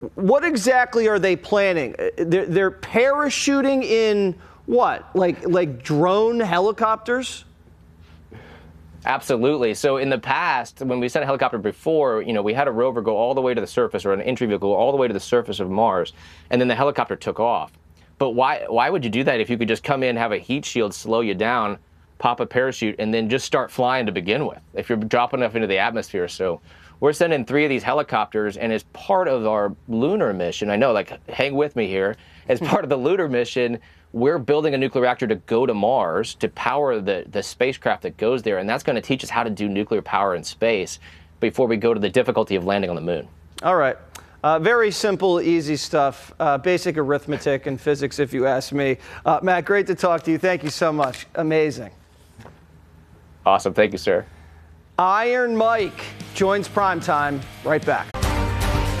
What exactly are they planning? They're parachuting in what? Like drone helicopters? Absolutely. So in the past, when we sent a helicopter before, we had a rover go all the way to the surface, or an entry vehicle go all the way to the surface of Mars, and then the helicopter took off. But why would you do that if you could just come in, have a heat shield, slow you down, pop a parachute, and then just start flying to begin with, if you're dropping enough into the atmosphere? So we're sending 3 of these helicopters, and as part of our lunar mission, I know, hang with me here, as part of the lunar mission, we're building a nuclear reactor to go to Mars to power the spacecraft that goes there, and that's going to teach us how to do nuclear power in space before we go to the difficulty of landing on the moon. All right. Very simple, easy stuff. Basic arithmetic and physics, if you ask me. Matt, great to talk to you. Thank you so much. Amazing. Awesome. Thank you, sir. Iron Mike joins Primetime right back.